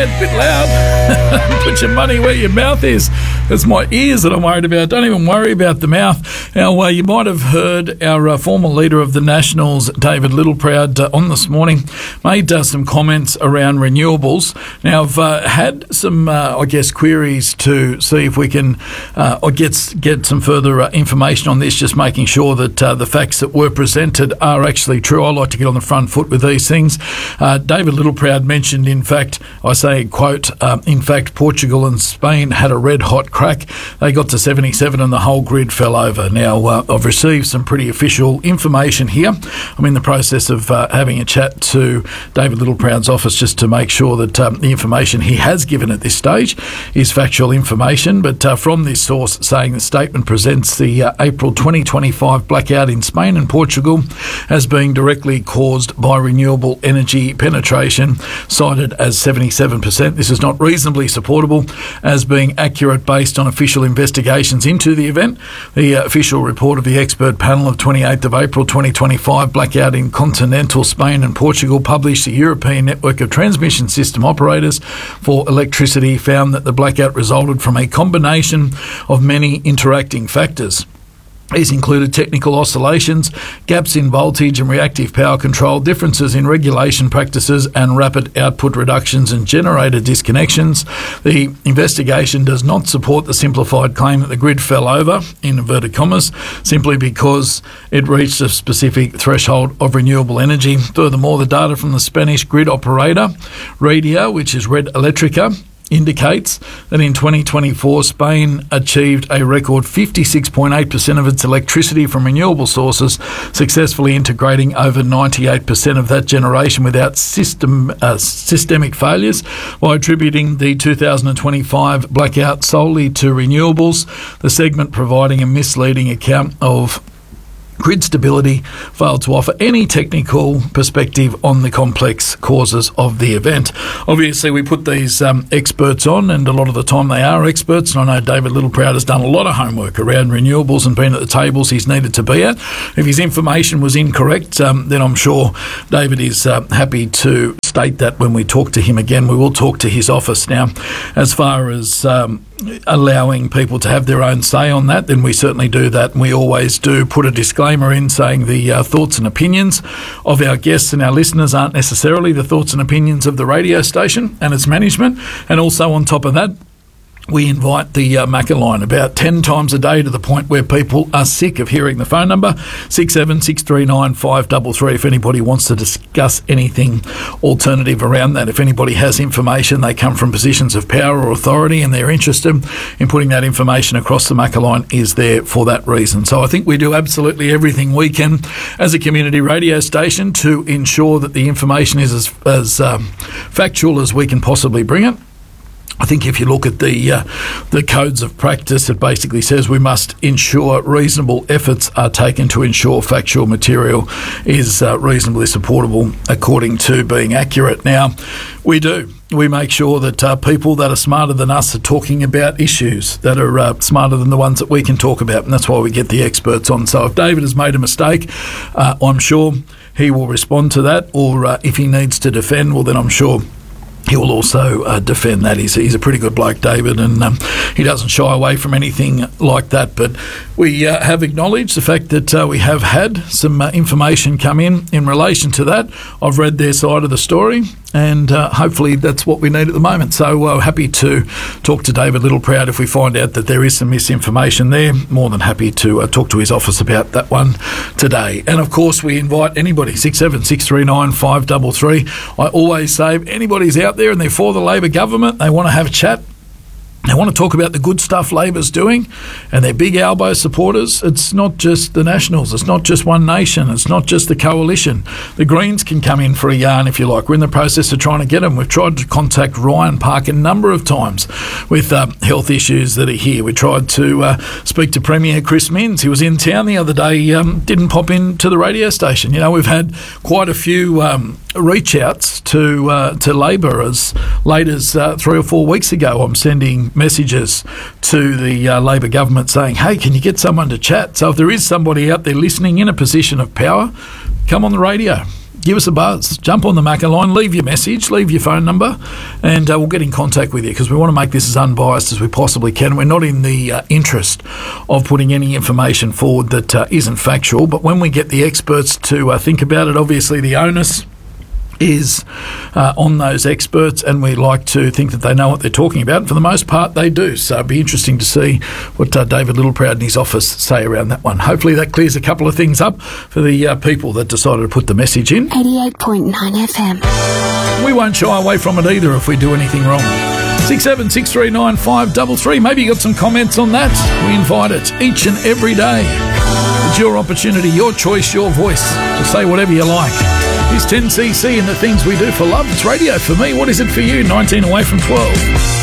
Brad, a bit loud. Put your money where your mouth is. It's my ears that I'm worried about. Don't even worry about the mouth. Now, you might have heard our former leader of the Nationals, David Littleproud, on this morning, made some comments around renewables. Now, I've had some, queries to see if we can get some further information on this, just making sure that the facts that were presented are actually true. I like to get on the front foot with these things. David Littleproud mentioned, in fact, I say, quote, in fact, Portugal and Spain had a red-hot crack. They got to 77 and the whole grid fell over. Now, I've received some pretty official information here. I'm in the process of having a chat to David Littleproud's office just to make sure that the information he has given at this stage is factual information. But from this source saying the statement presents the April 2025 blackout in Spain and Portugal as being directly caused by renewable energy penetration, cited as 77%. This is not reasonably supportable as being accurate based on official investigations into the event. The official report of the expert panel of 28th of April 2025 blackout in continental Spain and Portugal, published the European Network of Transmission System Operators for Electricity, found that the blackout resulted from a combination of many interacting factors. These included technical oscillations, gaps in voltage and reactive power control, differences in regulation practices and rapid output reductions and generator disconnections. The investigation does not support the simplified claim that the grid fell over, in inverted commas, simply because it reached a specific threshold of renewable energy. Furthermore, the data from the Spanish grid operator, Redia, which is Red Electrica, indicates that in 2024, Spain achieved a record 56.8% of its electricity from renewable sources, successfully integrating over 98% of that generation without systemic failures, by attributing the 2025 blackout solely to renewables, the segment providing a misleading account of grid stability failed to offer any technical perspective on the complex causes of the event. Obviously, we put these experts on, and a lot of the time they are experts, and I know David Littleproud has done a lot of homework around renewables and been at the tables he's needed to be at. If his information was incorrect, then I'm sure David is happy to state that when we talk to him again. We will talk to his office. Now, as far as allowing people to have their own say on that, then we certainly do that, and we always do put a disclaimer in saying the thoughts and opinions of our guests and our listeners aren't necessarily the thoughts and opinions of the radio station and its management. And also on top of that, we invite the Macca line about 10 times a day, to the point where people are sick of hearing the phone number, 67639533, if anybody wants to discuss anything alternative around that. If anybody has information, they come from positions of power or authority and they're interested in putting that information across, the Macca line is there for that reason. So I think we do absolutely everything we can as a community radio station to ensure that the information is as factual as we can possibly bring it. I think if you look at the codes of practice, it basically says we must ensure reasonable efforts are taken to ensure factual material is reasonably supportable according to being accurate. Now, we do. We make sure that people that are smarter than us are talking about issues that are smarter than the ones that we can talk about, and that's why we get the experts on. So if David has made a mistake, I'm sure he will respond to that, or if he needs to defend, well, then I'm sure he will also defend that. He's a pretty good bloke, David, and he doesn't shy away from anything like that. But we have acknowledged the fact that we have had some information come in relation to that. I've read their side of the story, and hopefully that's what we need at the moment. So happy to talk to David Littleproud if we find out that there is some misinformation there. More than happy to talk to his office about that one today. And of course, we invite anybody, 67639533. I always say, if anybody's out there and they're for the Labor government, they want to have a chat, they want to talk about the good stuff Labor's doing, and they're big elbow supporters. It's not just the Nationals. It's not just One Nation. It's not just the Coalition. The Greens can come in for a yarn if you like. We're in the process of trying to get them. We've tried to contact Ryan Park a number of times with health issues that are here. We tried to speak to Premier Chris Minns. He was in town the other day, didn't pop in to the radio station. You know, we've had quite a few reach outs to Labor as late as 3 or 4 weeks ago. I'm sending messages to the Labor government saying, hey, can you get someone to chat? So if there is somebody out there listening in a position of power, come on the radio. give us a buzz. Jump on the Macca line, leave your message, leave your phone number, and we'll get in contact with you because we want to make this as unbiased as we possibly can. We're not in the interest of putting any information forward that isn't factual, but when we get the experts to think about it, obviously the onus is on those experts, and we like to think that they know what they're talking about, and for the most part they do. So it'd be interesting to see what David Littleproud and his office say around that one. Hopefully that clears a couple of things up for the people that decided to put the message in. 88.9 FM. We won't shy away from it either if we do anything wrong. 67639533. Maybe you got some comments on that. We invite it each and every day. It's your opportunity, your choice, your voice to say whatever you like. It's 10cc and the things we do for love. It's radio for me. What is it for you? 19 away from 12.